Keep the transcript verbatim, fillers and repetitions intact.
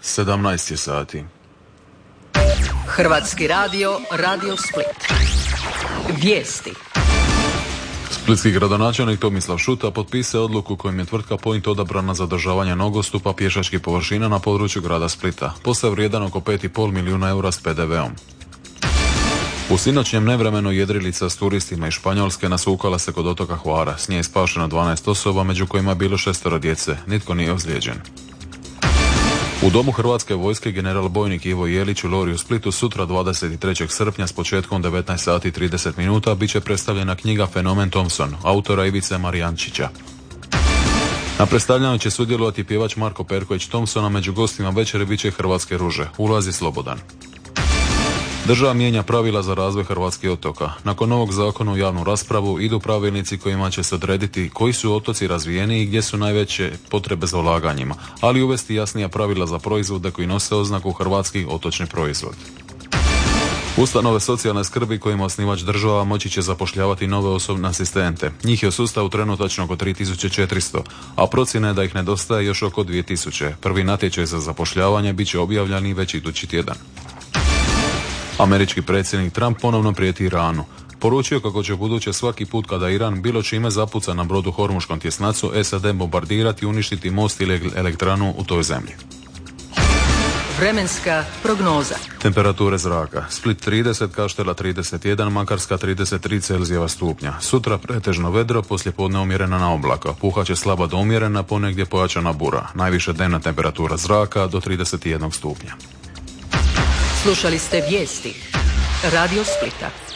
sedamnaest je sati. Hrvatski radio, Radio Split. Vijesti. Splitski gradonačelnik Tomislav Šuta potpisao odluku kojim je tvrtka Point odabrana za održavanje nogostupa pješačkih površina na području grada Splita. Posao je vrijedan oko pet i pol milijuna eura s pe de veom. U sinoćnjem nevremenu jedrilica s turistima iz Španjolske nasukala se kod otoka Hvara. S nje je spašeno dvanaest osoba, među kojima je bilo šestero djece. Nitko nije ozlijeđen. U domu Hrvatske vojske general bojnik Ivo Jelić u Lori u Splitu sutra dvadeset trećeg srpnja s početkom devetnaest sati i trideset minuta bit će predstavljena knjiga Fenomen Thompson, autora Ivice Marijančića. Na predstavljanju će sudjelovati pjevač Marko Perković Thompsona, među gostima večeri bit će Hrvatske ruže. Ulaz je slobodan. Država mijenja pravila za razvoj hrvatskih otoka. Nakon novog zakona u javnu raspravu idu pravilnici kojima će se odrediti koji su otoci razvijeni i gdje su najveće potrebe za ulaganjima, ali uvesti jasnija pravila za proizvode koji nose oznaku hrvatski otočni proizvod. Ustanove socijalne skrbi kojima osnivač država moći će zapošljavati nove osobne asistente. Njih je u sustavu trenutačno oko tri tisuće četiristo, a procjena je da ih nedostaje još oko dvije tisuće. Prvi natječaj za zapošljavanje bit će objavljeni već idući tjedan. Američki predsjednik Trump ponovno prijeti Iranu. Poručio kako će buduće svaki put kada Iran bilo čime zapuca na brodu Hormuškom tjesnacu es a de bombardirati i uništiti most ili elektranu u toj zemlji. Vremenska prognoza. Temperature zraka. Split trideset, Kaštela trideset jedan, Makarska trideset tri Celzijeva stupnja. Sutra pretežno vedro, poslijepodne umjerena na oblaka. Puhat će slaba do umjerena, ponegdje pojačana bura. Najviše dnevna temperatura zraka do trideset jedan stupnja. Slušali ste vijesti Radio Splita.